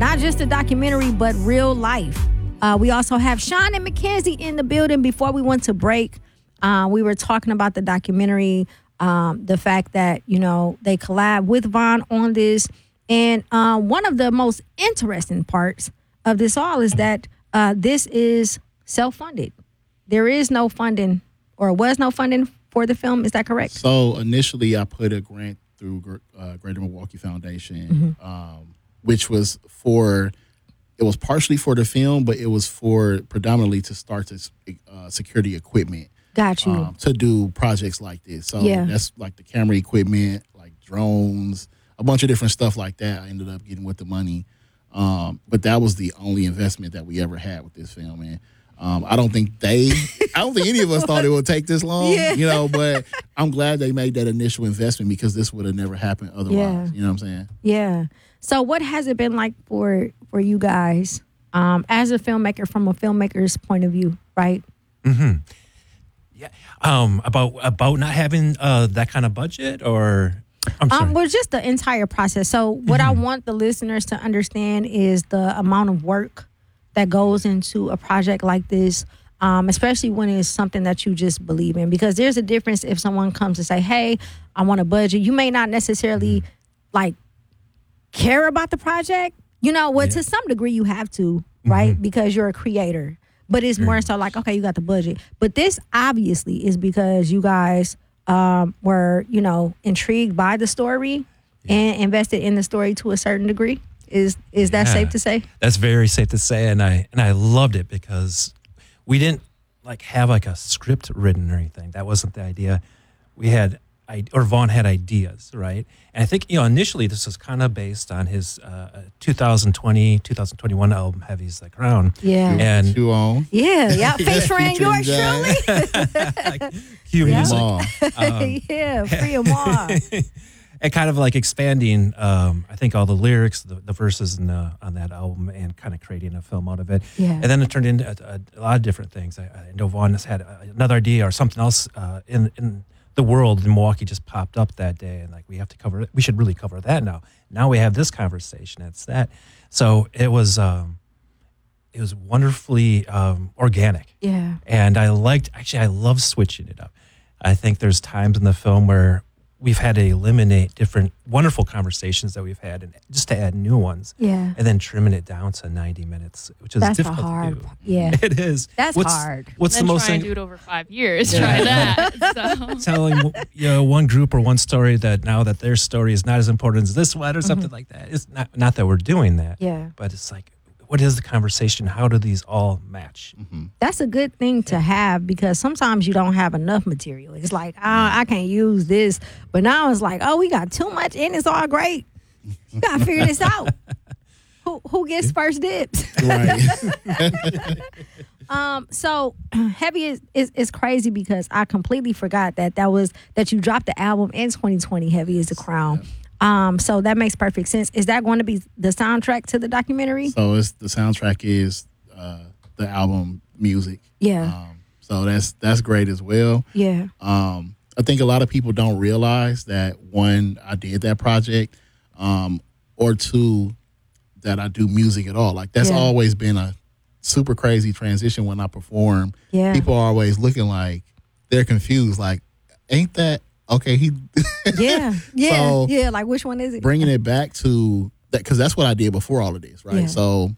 not just a documentary, but real life. We also have Sean and Mackenzie in the building. Before we went to break, we were talking about the documentary, the fact that, they collab with Vaughn on this. And one of the most interesting parts of this all is that this is self-funded. There is no funding, or was no funding for the film. Is that correct? So initially I put a grant through Greater Milwaukee Foundation, which was it was partially for the film, but it was for predominantly to start this security equipment. Got you. To do projects like this. So that's like the camera equipment, like drones, a bunch of different stuff like that. I ended up getting with the money. But that was the only investment that we ever had with this film, man. I don't think any of us thought it would take this long, but I'm glad they made that initial investment because this would have never happened otherwise. Yeah. You know what I'm saying? Yeah. So what has it been like for you guys as a filmmaker, from a filmmaker's point of view, right? Mm-hmm. Yeah. About not having that kind of budget, or I'm sorry. Well, just the entire process. So what I want the listeners to understand is the amount of work that goes into a project like this, especially when it's something that you just believe in. Because there's a difference if someone comes to say, hey, I want a budget. You may not necessarily care about the project. To some degree you have to, right? Because you're a creator. But it's more so like, okay, you got the budget. But this obviously is because you guys were, intrigued by the story and invested in the story to a certain degree. Is that safe to say? That's very safe to say, and I loved it because we didn't have a script written or anything. That wasn't the idea. We had Vaughn had ideas, right? And I think initially this was kind of based on his 2021 album Heavy's the Crown. Yeah, and you own. Yeah, featuring yours truly. Cue music. Free them all. And kind of expanding, I think, all the lyrics, the verses on that album, and kind of creating a film out of it. Yeah. And then it turned into a lot of different things. I know Vaughn has had another idea or something else in the world in Milwaukee just popped up that day, and we have to cover it. We should really cover that now. Now we have this conversation. It's that. So it was wonderfully organic. Yeah. And I love switching it up. I think there's times in the film where we've had to eliminate different wonderful conversations that we've had and just to add new ones. Yeah. And then trimming it down to 90 minutes, which is difficult to do. Yeah. It is. That's hard. What's then the most try and do it over 5 years. Try that. So. Telling one group or one story that now that their story is not as important as this one or something like that. It's not that we're doing that. Yeah. But it's what is the conversation? How do these all match? Mm-hmm. That's a good thing to have because sometimes you don't have enough material. It's like, I can't use this. But now it's like, we got too much and it's all great. You got to figure this out. Who gets first dibs? Right. So Heavy is crazy because I completely forgot that you dropped the album in 2020, Heavy is the Crown. So that makes perfect sense. Is that going to be the soundtrack to the documentary? So the soundtrack is the album music. Yeah. So that's great as well. Yeah. I think a lot of people don't realize that, one, I did that project, or two, that I do music at all. That's always been a super crazy transition when I perform. Yeah. People are always looking like they're confused. Ain't that okay? Yeah. So, yeah. Which one is it? Bringing it back to that, because that's what I did before all of this, right? Yeah. So